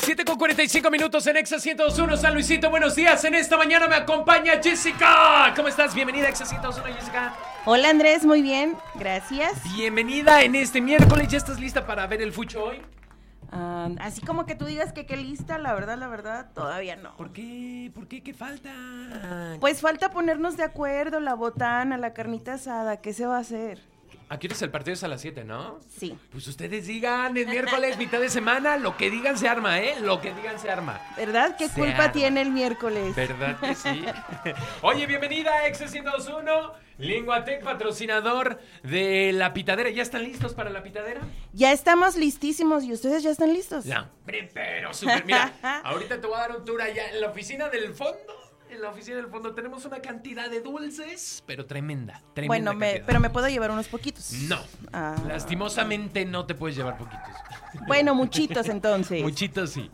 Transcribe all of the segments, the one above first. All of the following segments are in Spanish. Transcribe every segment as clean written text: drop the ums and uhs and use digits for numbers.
7:45 en Exa 102.1 San Luisito. Buenos días. En esta mañana me acompaña Jessica. ¿Cómo estás? Bienvenida a Exa 102.1, Jessica. Hola Andrés, muy bien, gracias. Bienvenida en este miércoles. ¿Ya estás lista para ver el fucho hoy? Así como que tú digas que qué lista, la verdad, todavía no. ¿Por qué? ¿Por qué? ¿Qué falta? Pues falta ponernos de acuerdo, la botana, la carnita asada, ¿qué se va a hacer? Aquí el partido es a las 7, ¿no? Sí. Pues ustedes digan, es miércoles, mitad de semana, lo que digan se arma, ¿eh? Lo que digan se arma. ¿Verdad? ¿Qué culpa tiene el miércoles? ¿Verdad que sí? Oye, bienvenida a Exa 102.1, Linguatec, patrocinador de La Pitadera. ¿Ya están listos para La Pitadera? Ya estamos listísimos, ¿y ustedes ya están listos? Ya, pero súper. Mira, ahorita te voy a dar un tour allá en la oficina del fondo. En la oficina del fondo tenemos una cantidad de dulces, pero tremenda. Bueno, pero me puedo llevar unos poquitos. No, lastimosamente no te puedes llevar poquitos. Bueno, muchitos entonces. Muchitos sí.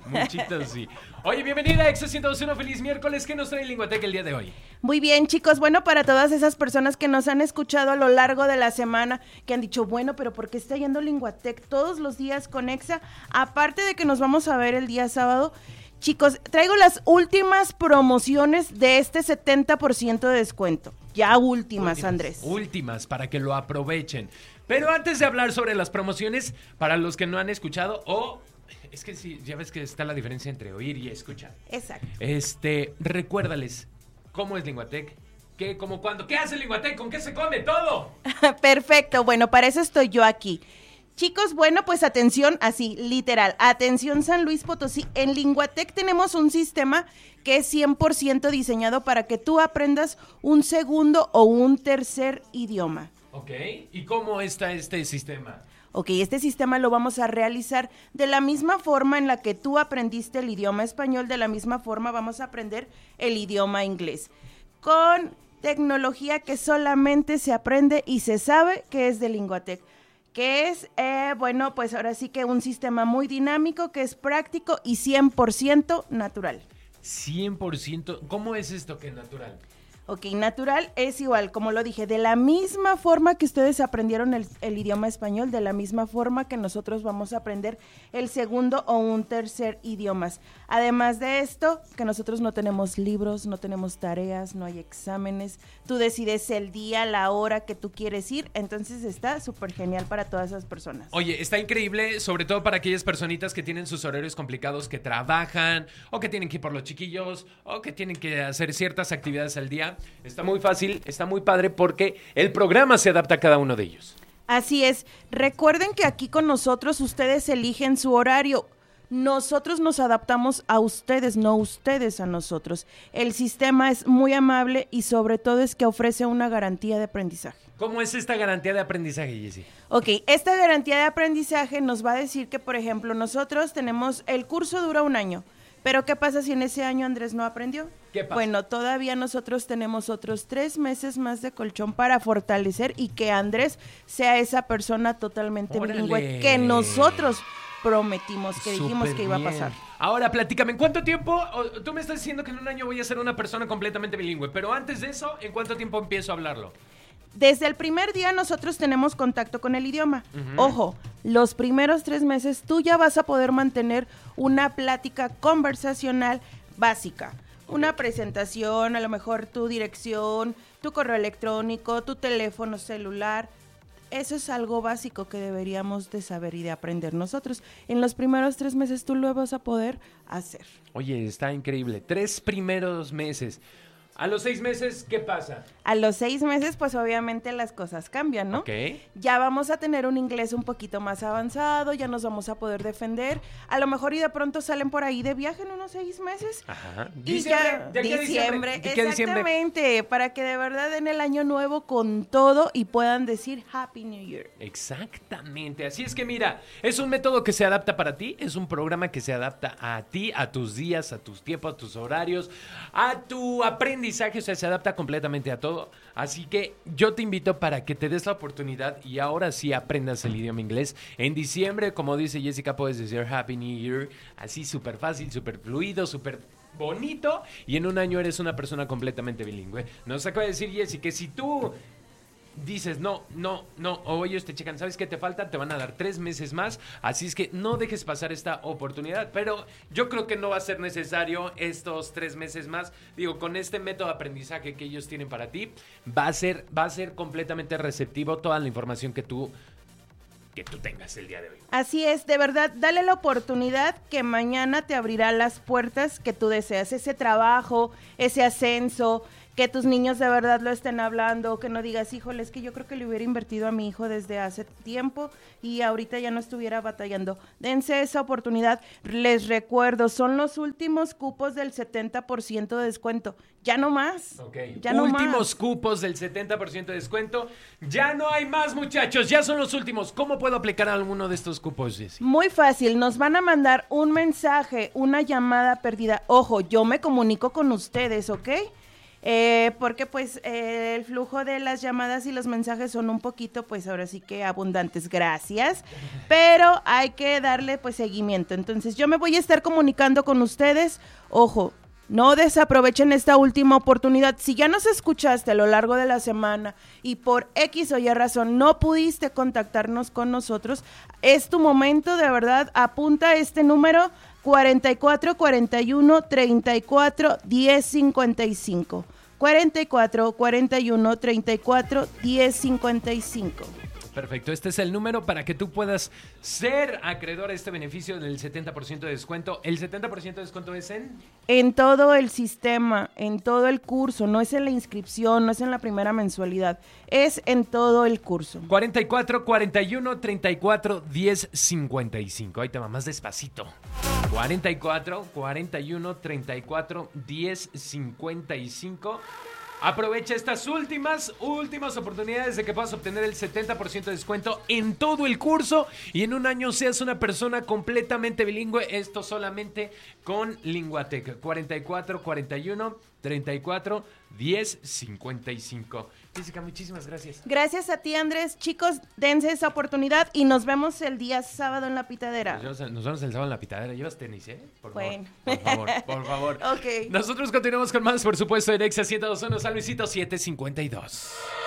Oye, bienvenida a Exa 102.1, feliz miércoles. ¿Qué nos trae Linguatec el día de hoy? Muy bien, chicos, bueno, para todas esas personas que nos han escuchado a lo largo de la semana, que han dicho, bueno, pero ¿por qué está yendo Linguatec todos los días con Exa? Aparte de que nos vamos a ver el día sábado, chicos, traigo las últimas promociones de este 70% de descuento. Ya últimas, Andrés. Últimas, para que lo aprovechen. Pero antes de hablar sobre las promociones, para los que no han escuchado, es que sí, ya ves que está la diferencia entre oír y escuchar. Exacto. Recuérdales, ¿cómo es Linguatec? ¿Qué, cómo, cuándo? ¿Qué hace Linguatec? ¿Con qué se come todo? Perfecto, bueno, para eso estoy yo aquí. Chicos, bueno, pues atención, así, literal, atención San Luis Potosí, en Linguatec tenemos un sistema que es 100% diseñado para que tú aprendas un segundo o un tercer idioma. Ok, ¿y cómo está este sistema? Ok, este sistema lo vamos a realizar de la misma forma en la que tú aprendiste el idioma español, de la misma forma vamos a aprender el idioma inglés, con tecnología que solamente se aprende y se sabe que es de Linguatec. Que es, bueno, pues ahora sí que un sistema muy dinámico, que es práctico y 100% natural. 100%, ¿cómo es esto que es natural? Ok, natural es igual, como lo dije, de la misma forma que ustedes aprendieron el idioma español, de la misma forma que nosotros vamos a aprender el segundo o un tercer idiomas. Además de esto, que nosotros no tenemos libros, no tenemos tareas, no hay exámenes, tú decides el día, la hora que tú quieres ir, entonces está súper genial para todas esas personas. Oye, está increíble, sobre todo para aquellas personitas que tienen sus horarios complicados, que trabajan, o que tienen que ir por los chiquillos, o que tienen que hacer ciertas actividades al día. Está muy fácil, está muy padre porque el programa se adapta a cada uno de ellos. Así es. Recuerden que aquí con nosotros ustedes eligen su horario. Nosotros nos adaptamos a ustedes, no ustedes a nosotros. El sistema es muy amable y sobre todo es que ofrece una garantía de aprendizaje. ¿Cómo es esta garantía de aprendizaje, Jessie? Ok, esta garantía de aprendizaje nos va a decir que, por ejemplo, nosotros tenemos, el curso dura 1 año. Pero ¿qué pasa si en ese año Andrés no aprendió? ¿Qué pasa? Bueno, todavía nosotros tenemos otros 3 meses más de colchón para fortalecer y que Andrés sea esa persona totalmente bilingüe que nosotros prometimos, que dijimos que iba a pasar. Ahora, platícame, ¿en cuánto tiempo? Tú me estás diciendo que en 1 año voy a ser una persona completamente bilingüe, pero antes de eso, ¿en cuánto tiempo empiezo a hablarlo? Desde el primer día nosotros tenemos contacto con el idioma. Ojo, los primeros 3 meses tú ya vas a poder mantener una plática conversacional básica. Una presentación, a lo mejor tu dirección, tu correo electrónico, tu teléfono celular. Eso es algo básico que deberíamos de saber y de aprender nosotros. En los primeros 3 meses tú lo vas a poder hacer. Oye, está increíble. 3 primeros meses. ¿A los 6 meses qué pasa? A los 6 meses, pues obviamente las cosas cambian, ¿no? Ok. Ya vamos a tener un inglés un poquito más avanzado, ya nos vamos a poder defender. A lo mejor y de pronto salen por ahí de viaje en unos 6 meses. Ajá. Diciembre. ¿De qué Exactamente, para que de verdad den el año nuevo con todo y puedan decir Happy New Year. Exactamente, así es que mira, es un método que se adapta para ti, es un programa que se adapta a ti, a tus días, a tus tiempos, a tus horarios, a tu aprendizaje, o sea, se adapta completamente a todo. Así que yo te invito para que te des la oportunidad y ahora sí aprendas el idioma inglés. En diciembre, como dice Jessica, puedes decir Happy New Year, así súper fácil, súper fluido, súper bonito, y en 1 año eres una persona completamente bilingüe. Nos acaba de decir Jessica que si tú dices, no, o ellos te checan, ¿sabes qué te falta? Te van a dar 3 meses más, así es que no dejes pasar esta oportunidad, pero yo creo que no va a ser necesario estos 3 meses más. Digo, con este método de aprendizaje que ellos tienen para ti, va a ser completamente receptivo toda la información que tú tengas el día de hoy. Así es, de verdad, dale la oportunidad que mañana te abrirá las puertas que tú deseas, ese trabajo, ese ascenso, que tus niños de verdad lo estén hablando, que no digas, híjole, es que yo creo que le hubiera invertido a mi hijo desde hace tiempo y ahorita ya no estuviera batallando. Dense esa oportunidad. Les recuerdo, son los últimos cupos del 70% de descuento. Ya no más. Okay. Ya no últimos más. Cupos del 70% de descuento. Ya no hay más, muchachos. Ya son los últimos. ¿Cómo puedo aplicar alguno de estos cupos, Jessy? Muy fácil. Nos van a mandar un mensaje, una llamada perdida. Ojo, yo me comunico con ustedes, ¿ok? Porque pues el flujo de las llamadas y los mensajes son un poquito, pues ahora sí que abundantes, gracias, pero hay que darle pues seguimiento. Entonces yo me voy a estar comunicando con ustedes. Ojo, no desaprovechen esta última oportunidad. Si ya nos escuchaste a lo largo de la semana y por X o Y razón no pudiste contactarnos con nosotros, es tu momento, de verdad. Apunta este número: 44 41 34 10 55. 44 41 34 10 55. Perfecto, este es el número para que tú puedas ser acreedor a este beneficio del 70% de descuento. ¿El 70% de descuento es en todo el sistema, en todo el curso? No es en la inscripción, no es en la primera mensualidad, es en todo el curso. 44 41 34 10 55. Ahí te va más despacito. 44 41 34 10 55. Aprovecha estas últimas oportunidades de que puedas obtener el 70% de descuento en todo el curso y en un año seas una persona completamente bilingüe. Esto solamente con Linguatec. 44 41 34 10 55. Jessica, muchísimas gracias. Gracias a ti, Andrés. Chicos, dense esa oportunidad y nos vemos el día sábado en la pitadera. Nos vemos el sábado en la pitadera. ¿Llevas tenis, Por bueno. favor. Por favor. Ok. Nosotros continuamos con más, por supuesto, en Exa 102.1, San Luisito 752.